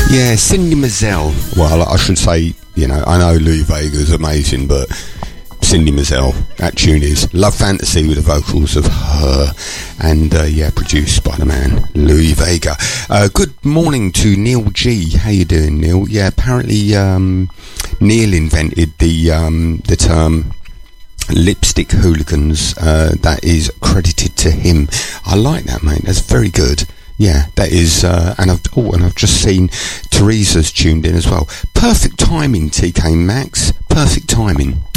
Yeah, Cindy Mizelle. Well, I should say, you know, I know Louis Vega's amazing, but Cindy Mizelle, that tune is Love Fantasy with the vocals of her, and produced by the man Louis Vega. Good morning to Neil G. How you doing, Neil? Yeah, apparently Neil invented the term lipstick hooligans. That is credited to him. I like that, mate. That's very good. Yeah, that is, and I've just seen Teresa's tuned in as well. Perfect timing, TK Maxx. Perfect timing.